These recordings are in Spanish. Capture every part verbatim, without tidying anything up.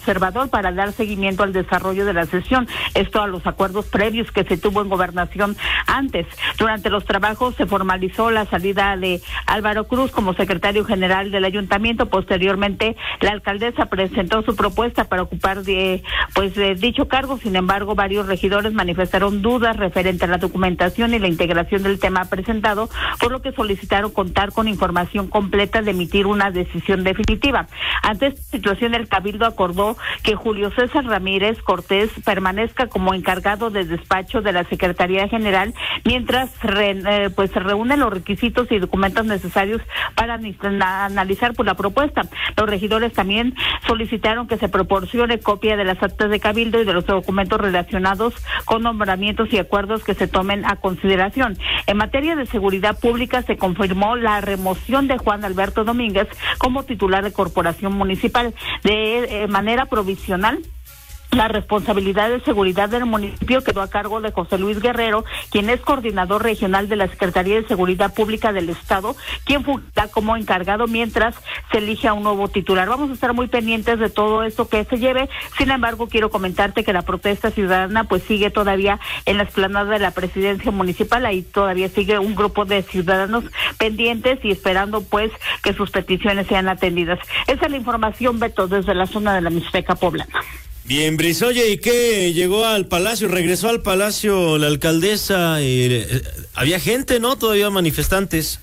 observador para dar seguimiento al desarrollo de la sesión, esto a los acuerdos previos que se tuvo en Gobernación antes. Durante los trabajos se formalizó la salida de Álvaro Cruz como secretario general del ayuntamiento. Posteriormente, la alcaldesa presentó su propuesta para ocupar de, pues, de dicho cargo. Sin embargo, varios regidores manifestaron dudas referente a la documentación y la integración del tema presentado, por lo que solicitaron contar con información completa de emitir una decisión definitiva. Ante esta situación, el Cabildo acordó que Julio César Ramírez Cortés permanezca como encargado de despacho de la Secretaría General mientras re, eh, pues se reúnen los requisitos y documentos necesarios para analizar por la propuesta. Los regidores también solicitaron que se proporcione copia de las actas de Cabildo y de los documentos relacionados con nombramientos y acuerdos que se tomen a consideración. En materia de seguridad pública, se confirmó la remoción de Juan Alberto Domínguez como titular de Corporación Municipal. De eh, manera provisional, la responsabilidad de seguridad del municipio quedó a cargo de José Luis Guerrero, quien es coordinador regional de la Secretaría de Seguridad Pública del Estado, quien fungerá como encargado mientras se elige a un nuevo titular. Vamos a estar muy pendientes de todo esto que se lleve. Sin embargo, quiero comentarte que la protesta ciudadana pues sigue todavía en la explanada de la Presidencia Municipal. Ahí todavía sigue un grupo de ciudadanos pendientes y esperando pues que sus peticiones sean atendidas. Esa es la información, Beto, desde la zona de la Mixteca poblana. Bien, Bris, oye, ¿y qué? Llegó al Palacio, regresó al Palacio la alcaldesa, eh, había gente, ¿no? Todavía manifestantes.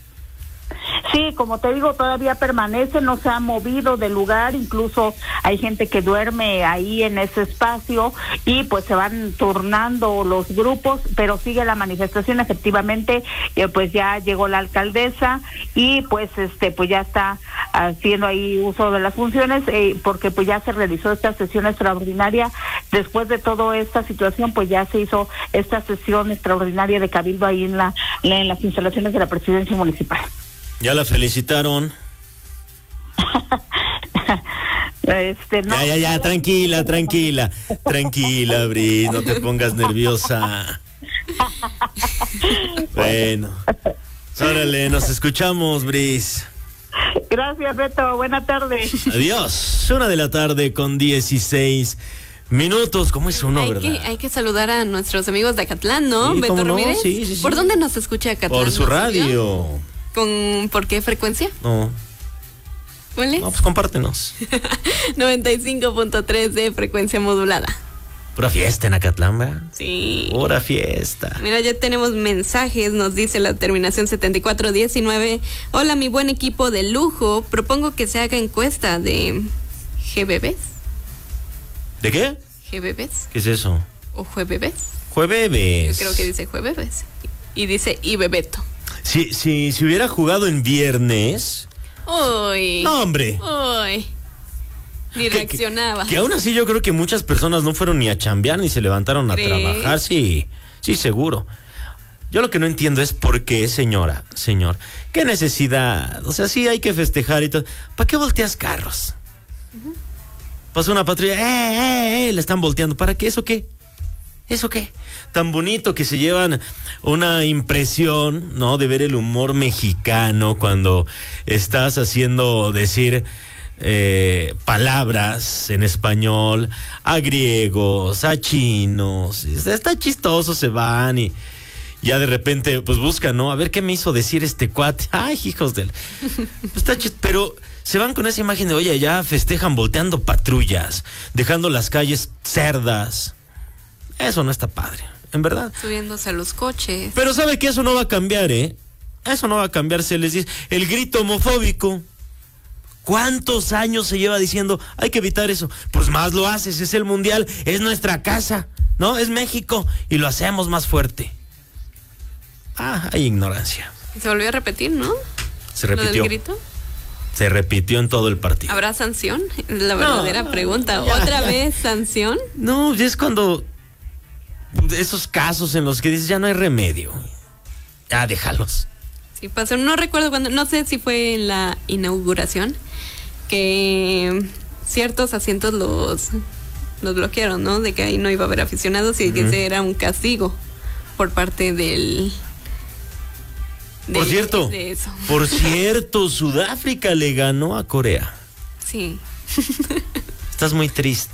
Sí, como te digo, todavía permanece, no se ha movido del lugar, incluso hay gente que duerme ahí en ese espacio y pues se van turnando los grupos, pero sigue la manifestación. Efectivamente, eh, pues ya llegó la alcaldesa y pues este pues ya está haciendo ahí uso de las funciones, eh, porque pues ya se realizó esta sesión extraordinaria. Después de toda esta situación, pues ya se hizo esta sesión extraordinaria de Cabildo ahí en la en las instalaciones de la Presidencia Municipal. ¿Ya la felicitaron? Este, no. Ya, ya, ya, tranquila, tranquila, tranquila, Bris, no te pongas nerviosa. Bueno, órale, nos escuchamos, Bris. Gracias, Beto, buena tarde. Adiós, una de la tarde con dieciséis minutos. ¿Cómo es uno, hay verdad? Que, hay que saludar a nuestros amigos de Acatlán, ¿no? Sí, Beto ¿cómo no? Ramírez. Sí, sí, sí. ¿Por dónde nos escucha Acatlán? Por su ¿No radio. sabía? ¿Con, ¿Por qué frecuencia? No. ¿Cuál es? No, pues compártenos. noventa y cinco punto tres de frecuencia modulada. Pura fiesta en Acatlán, ¿verdad? Sí. Pura fiesta. Mira, ya tenemos mensajes, nos dice la terminación setenta y cuatro diecinueve. Hola, mi buen equipo de lujo. Propongo que se haga encuesta de G B Bs. ¿De qué? G B Bs. ¿Qué es eso? ¿O jueves? Jueves. Yo creo que dice jueves. Y dice y Bebeto. Si, si, si hubiera jugado en viernes. Uy. No, hombre. Uy. Ni que, reaccionaba. Que, que aún así yo creo que muchas personas no fueron ni a chambear ni se levantaron a ¿Crees? trabajar. Sí, sí, seguro. Yo lo que no entiendo es por qué, señora, señor, qué necesidad. O sea, sí hay que festejar y todo. ¿Para qué volteas carros? Uh-huh. Pasa una patrulla, eh, eh, eh, le están volteando. ¿Para qué? ¿Eso qué? ¿Eso qué? Tan bonito que se llevan una impresión, ¿no? De ver el humor mexicano cuando estás haciendo decir eh, palabras en español a griegos, a chinos. Está chistoso, se van y ya de repente pues buscan, ¿no? A ver qué me hizo decir este cuate. Ay, hijos del... Está chistoso, pero se van con esa imagen de, oye, ya festejan volteando patrullas, dejando las calles cerdas. Eso no está padre, en verdad. Subiéndose a los coches. Pero sabe que eso no va a cambiar, ¿eh? Eso no va a cambiar, se les dice. El grito homofóbico. ¿Cuántos años se lleva diciendo, hay que evitar eso? Pues más lo haces, es el mundial, es nuestra casa, ¿no? Es México y lo hacemos más fuerte. Ah, hay ignorancia. Se volvió a repetir, ¿no? Se repitió. ¿Lo del grito? Se repitió en todo el partido. ¿Habrá sanción? La verdadera no, pregunta. Ya, ¿Otra ya. vez sanción? No, ya es cuando... esos casos en los que dices ya no hay remedio, ya déjalos. Sí pasó, no recuerdo cuándo, no sé si fue en la inauguración que ciertos asientos los los bloquearon, ¿no? De que ahí no iba a haber aficionados y uh-huh. que ese era un castigo por parte del de, por cierto de eso. Por cierto, Sudáfrica le ganó a Corea. Sí. Estás muy triste.